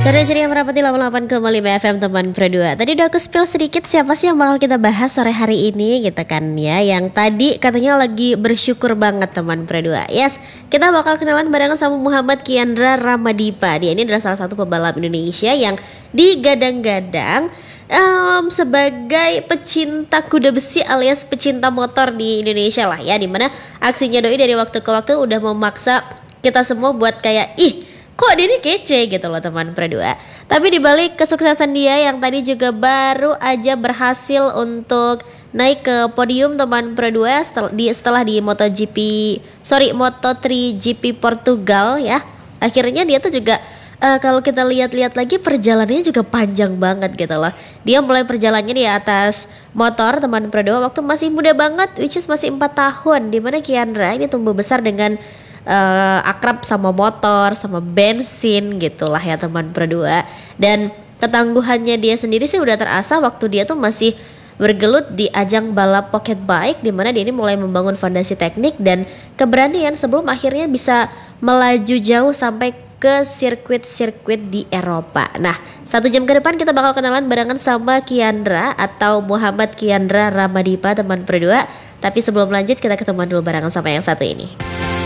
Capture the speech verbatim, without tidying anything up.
Sore ceria merapati delapan puluh delapan koma lima F M teman berdua. Tadi udah aku spill sedikit siapa sih yang bakal kita bahas sore hari ini gitu kan ya. Yang tadi katanya lagi bersyukur banget teman berdua. Yes, kita bakal kenalan barengan sama Muhammad Kiandra Ramadipa. Dia ini adalah salah satu pebalap Indonesia yang digadang-gadang um, sebagai pecinta kuda besi alias pecinta motor di Indonesia lah ya. Dimana aksinya doi dari waktu ke waktu udah memaksa kita semua buat kayak ih kok dia ini kece gitu loh teman berdua. Tapi dibalik kesuksesan dia yang tadi juga baru aja berhasil untuk naik ke podium teman berdua setelah di, setelah di MotoGP, sorry Moto tiga G P Portugal ya. Akhirnya dia tuh juga uh, kalau kita lihat-lihat lagi perjalanannya juga panjang banget gitu loh. Dia mulai perjalanannya di atas motor teman berdua waktu masih muda banget, which is masih empat tahun. Dimana Kiandra ini tumbuh besar dengan Uh, akrab sama motor, sama bensin gitulah ya teman berdua. Dan ketangguhannya dia sendiri sih udah terasa waktu dia tuh masih bergelut di ajang balap pocket bike, dimana dia ini mulai membangun fondasi teknik dan keberanian sebelum akhirnya bisa melaju jauh sampai ke sirkuit-sirkuit di Eropa. Nah, satu jam ke depan kita bakal kenalan barengan sama Kiandra atau Muhammad Kiandra Ramadipa teman berdua. Tapi sebelum lanjut kita ketemuan dulu barengan sama yang satu ini.